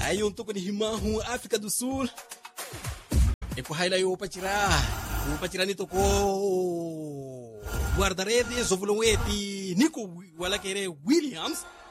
Aí um toco de Rimahu, África do Sul. E por aí o Pachira ni tocou guarda-redes, o Nico Williams.